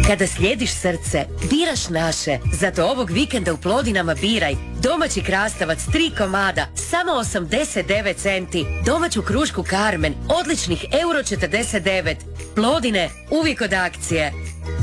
Kada slijediš srce, biraš naše. Zato ovog vikenda u Plodinama biraj domaći krastavac 3 komada, samo 89 centi. Domaću krušku Carmen, odličnih €49. Plodine, uvijek od akcije.